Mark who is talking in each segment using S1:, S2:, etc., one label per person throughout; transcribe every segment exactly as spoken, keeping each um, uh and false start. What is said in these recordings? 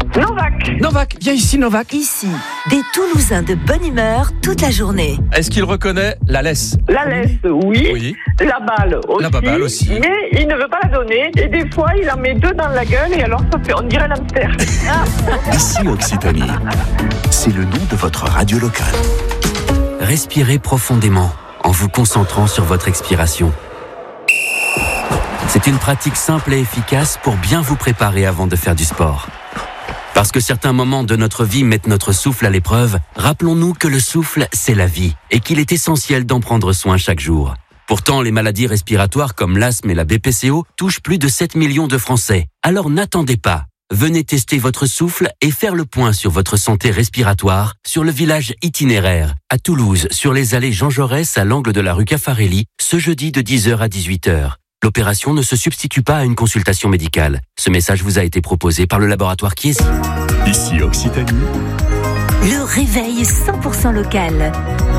S1: Novak.
S2: Novak, viens ici Novak.
S3: Ici, des Toulousains de bonne humeur toute la journée.
S2: Est-ce qu'il reconnaît la laisse?
S1: La laisse, oui.
S2: Oui.
S1: La balle aussi.
S2: La balle aussi.
S1: Mais il ne veut pas la donner. Et des fois, il en met deux dans la gueule et alors ça fait, on dirait l'hamster.
S4: Ici Occitanie, c'est le nom de votre radio locale.
S5: Respirez profondément en vous concentrant sur votre expiration. C'est une pratique simple et efficace pour bien vous préparer avant de faire du sport. Parce que certains moments de notre vie mettent notre souffle à l'épreuve, rappelons-nous que le souffle, c'est la vie et qu'il est essentiel d'en prendre soin chaque jour. Pourtant, les maladies respiratoires comme l'asthme et la B P C O touchent plus de sept millions de Français. Alors n'attendez pas. Venez tester votre souffle et faire le point sur votre santé respiratoire sur le village itinéraire à Toulouse, sur les allées Jean Jaurès à l'angle de la rue Caffarelli, ce jeudi de dix heures à dix-huit heures. L'opération ne se substitue pas à une consultation médicale. Ce message vous a été proposé par le laboratoire Chiesi.
S4: Ici Occitanie,
S3: Le réveil cent pour cent local.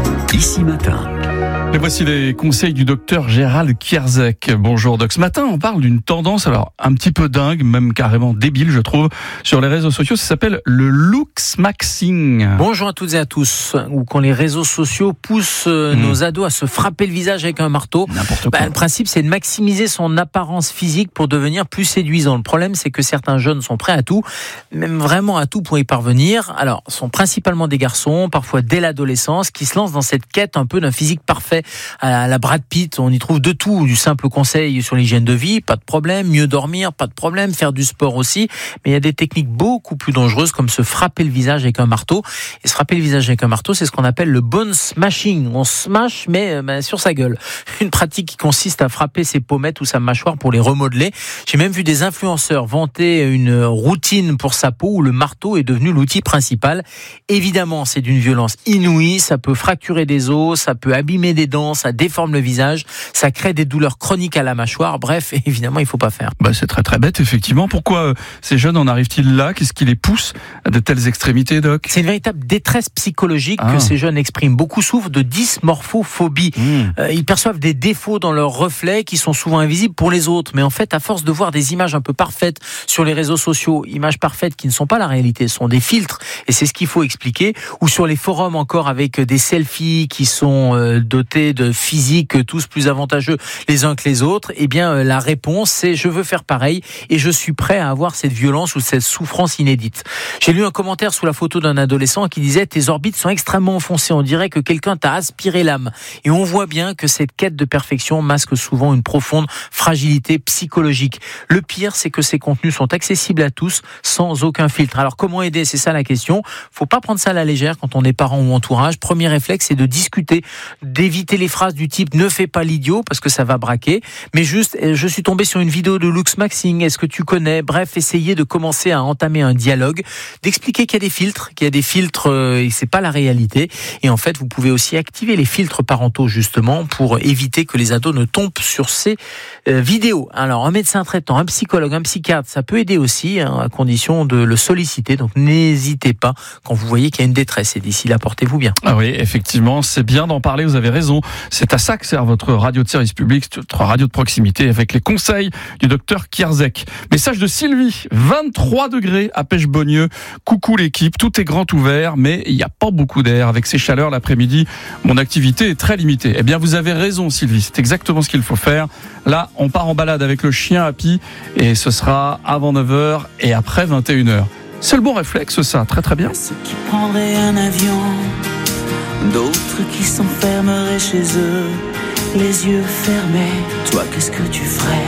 S4: ici matin.
S2: Et voici les conseils du docteur Gérald Kierzek. Bonjour Doc. Ce matin, on parle d'une tendance, alors un petit peu dingue, même carrément débile, je trouve, sur les réseaux sociaux. Ça s'appelle le looksmaxing.
S6: Bonjour à toutes et à tous. Ou quand les réseaux sociaux poussent euh,
S2: Mmh.
S6: nos ados à se frapper le visage avec un marteau.
S2: N'importe quoi.
S6: Bah, le principe, c'est de maximiser son apparence physique pour devenir plus séduisant. Le problème, c'est que certains jeunes sont prêts à tout, même vraiment à tout pour y parvenir. Alors, sont principalement des garçons, parfois dès l'adolescence, qui se lancent dans cette quête un peu d'un physique parfait à la Brad Pitt. On y trouve de tout, du simple conseil sur l'hygiène de vie, pas de problème, mieux dormir, pas de problème, faire du sport aussi. Mais il y a des techniques beaucoup plus dangereuses, comme se frapper le visage avec un marteau. Et se frapper le visage avec un marteau, c'est ce qu'on appelle le bone smashing. On smash, mais euh, bah, sur sa gueule. Une pratique qui consiste à frapper ses pommettes ou sa mâchoire pour les remodeler. J'ai même vu des influenceurs vanter une routine pour sa peau où le marteau est devenu l'outil principal. Évidemment, c'est d'une violence inouïe. Ça peut fracturer des os, ça peut abîmer des dents, ça déforme le visage, ça crée des douleurs chroniques à la mâchoire. Bref, évidemment, il faut pas faire.
S2: Bah, c'est très très bête, effectivement. Pourquoi euh, ces jeunes en arrivent-ils là? Qu'est-ce qui les pousse à de telles extrémités, Doc?
S6: C'est une véritable détresse psychologique
S2: Ah.
S6: que ces jeunes expriment. Beaucoup souffrent de dysmorphophobie.
S2: Mmh.
S6: Euh, ils perçoivent des défauts dans leurs reflets qui sont souvent invisibles pour les autres. Mais en fait, à force de voir des images un peu parfaites sur les réseaux sociaux, images parfaites qui ne sont pas la réalité, ce sont des filtres, et c'est ce qu'il faut expliquer, ou sur les forums encore avec des selfies qui sont euh, dotés de physiques tous plus avantageux les uns que les autres, eh bien euh, la réponse c'est je veux faire pareil et je suis prêt à avoir cette violence ou cette souffrance inédite. J'ai lu un commentaire sous la photo d'un adolescent qui disait tes orbites sont extrêmement enfoncées, on dirait que quelqu'un t'a aspiré l'âme. Et on voit bien que cette quête de perfection masque souvent une profonde fragilité psychologique. Le pire, c'est que ces contenus sont accessibles à tous sans aucun filtre. Alors comment aider? C'est ça la question. Faut pas prendre ça à la légère quand on est parent ou entourage. Premier réflexe, c'est de discuter, d'éviter les phrases du type ne fais pas l'idiot parce que ça va braquer, mais juste je suis tombé sur une vidéo de looksmaxing, est-ce que tu connais? Bref, essayez de commencer à entamer un dialogue, d'expliquer qu'il y a des filtres, qu'il y a des filtres euh, et c'est pas la réalité. Et en fait, vous pouvez aussi activer les filtres parentaux justement pour éviter que les ados ne tombent sur ces euh, vidéos. Alors un médecin traitant, un psychologue, un psychiatre, ça peut aider aussi hein, à condition de le solliciter. Donc n'hésitez pas quand vous voyez qu'il y a une détresse. Et d'ici là, portez-vous bien.
S2: Ah oui, effectivement, c'est bien d'en parler, vous avez raison. C'est à ça que sert votre radio de service public, votre radio de proximité, avec les conseils du docteur Kierzek. Message de Sylvie, vingt-trois degrés à Pêche-Beaunieu. Coucou l'équipe, tout est grand ouvert, mais il n'y a pas beaucoup d'air. Avec ces chaleurs l'après-midi, mon activité est très limitée. Eh bien, vous avez raison Sylvie, c'est exactement ce qu'il faut faire. Là, on part en balade avec le chien Happy, et ce sera avant neuf heures et après vingt et une heures. C'est le bon réflexe ça, très très bien.
S7: Ceux qui prendraient un avion, d'autres qui s'enfermeraient chez eux, les yeux fermés. Toi, qu'est-ce que tu ferais?